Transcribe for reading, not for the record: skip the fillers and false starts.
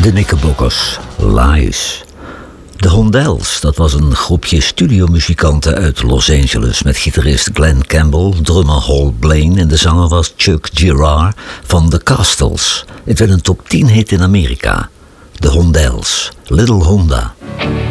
De Knickerbockers, Lies. De Hondells, dat was een groepje studiomuzikanten uit Los Angeles met gitarist Glenn Campbell, drummer Hal Blaine en de zanger was Chuck Girard van The Castles. Het werd een top 10 hit in Amerika. De Hondells, Little Honda.